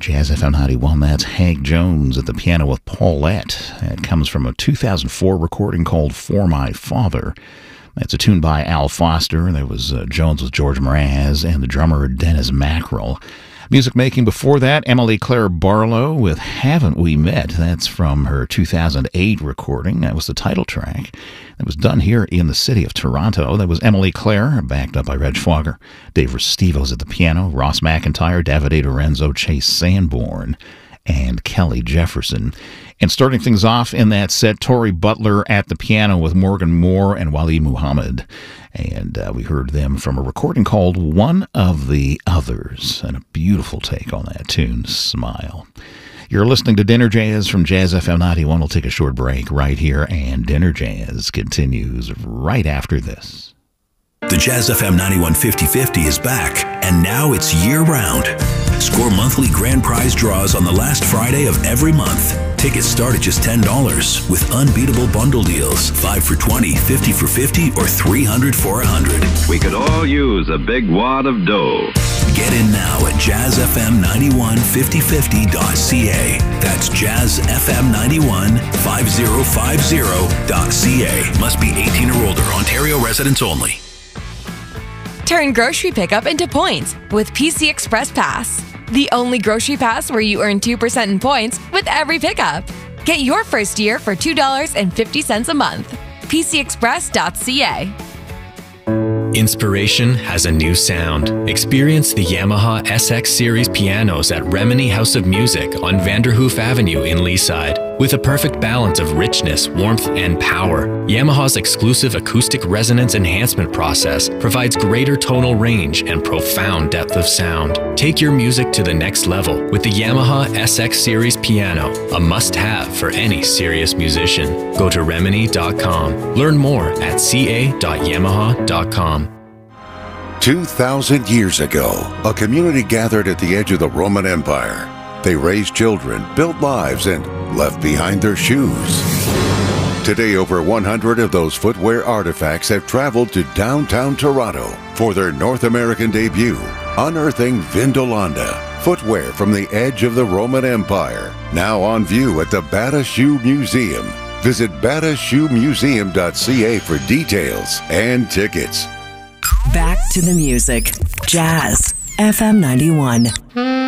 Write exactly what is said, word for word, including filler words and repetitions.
Jazz F M ninety-one, that's Hank Jones at the piano with Paulette. It comes from a two thousand four recording called For My Father. That's a tune by Al Foster. There was uh, Jones with George Mraz and the drummer Dennis Mackerel. Music making before that, Emily Claire Barlow with Haven't We Met? That's from her two thousand eight recording. That was the title track. That was done here in the city of Toronto. That was Emily Claire, backed up by Reg Fogger. Dave Restivos at the piano, Ross McIntyre, Davide Lorenzo, Chase Sanborn, and Kelly Jefferson. And starting things off in that set, Tori Butler at the piano with Morgan Moore and Wali Muhammad. And uh, we heard them from a recording called One of the Others. And a beautiful take on that tune, Smile. You're listening to Dinner Jazz from Jazz F M ninety-one. We'll take a short break right here, and Dinner Jazz continues right after this. The Jazz F M ninety-one fifty fifty is back, and now it's year-round. Score monthly grand prize draws on the last Friday of every month. Tickets start at just ten dollars with unbeatable bundle deals. five for twenty, fifty for fifty, or three hundred for one hundred. We could all use a big wad of dough. Get in now at jazz f m ninety-one fifty fifty dot c a. That's jazz f m ninety-one fifty fifty dot c a. Must be eighteen or older. Ontario residents only. Turn grocery pickup into points with P C Express Pass. The only grocery pass where you earn two percent in points with every pickup. Get your first year for two dollars and fifty cents a month. p c express dot c a. Inspiration has a new sound. Experience the Yamaha S X Series pianos at Remini House of Music on Vanderhoof Avenue in Leaside. With a perfect balance of richness, warmth, and power, Yamaha's exclusive acoustic resonance enhancement process provides greater tonal range and profound depth of sound. Take your music to the next level with the Yamaha S X Series piano, a must-have for any serious musician. Go to remini dot com. Learn more at c a dot yamaha dot com. Two thousand years ago, a community gathered at the edge of the Roman Empire. They raised children, built lives, and left behind their shoes. Today, over one hundred of those footwear artifacts have traveled to downtown Toronto for their North American debut, unearthing Vindolanda, footwear from the edge of the Roman Empire, now on view at the Bata Shoe Museum. Visit bata shoe museum dot c a for details and tickets. Back to the music. Jazz F M ninety-one.